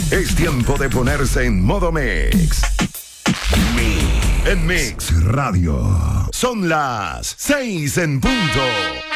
Es tiempo de ponerse en modo mix. En Mix Radio. Son las 6 en punto.